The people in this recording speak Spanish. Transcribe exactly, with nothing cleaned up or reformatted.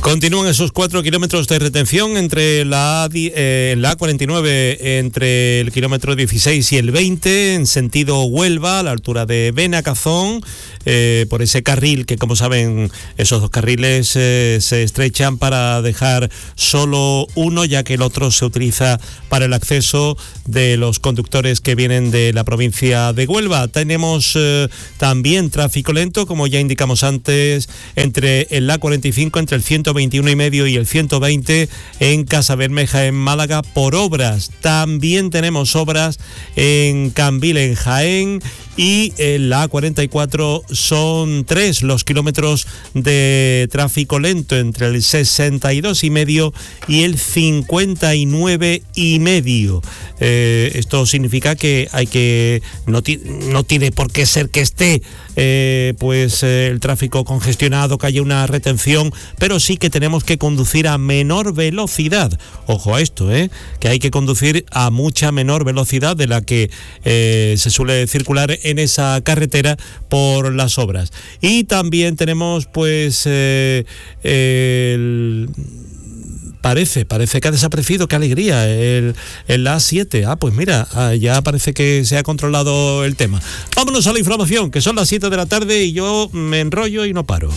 Continúan esos cuatro kilómetros de retención entre la, A, eh, la A cuarenta y nueve, entre el kilómetro dieciséis y el veinte, en sentido Huelva, a la altura de Benacazón, eh, por ese carril que, como saben, esos dos carriles eh, se estrechan para dejar solo uno, ya que el otro se utiliza para el acceso de los conductores que vienen de la provincia de Huelva. Tenemos eh, también tráfico lento, como ya indicamos antes, entre el A cuarenta y cinco, entre el ciento veintiuno y medio y el ciento veinte en Casabermeja, en Málaga, por obras. También tenemos obras en Cambil, en Jaén, y en la A cuarenta y cuatro son tres los kilómetros de tráfico lento, entre el sesenta y dos y medio y el cincuenta y nueve y medio. Eh, esto significa que hay que no, ti, no tiene por qué ser que esté eh, pues eh, el tráfico congestionado, que haya una retención, pero sí que tenemos que conducir a menor velocidad. Ojo a esto, ¿eh? que hay que conducir a mucha menor velocidad de la que eh, se suele circular en esa carretera por las obras. Y también tenemos pues eh, el... Parece, parece que ha desaparecido, qué alegría, el, el A siete. Ah, pues mira, ya parece que se ha controlado el tema. Vámonos a la información, que son las siete de la tarde y yo me enrollo y no paro.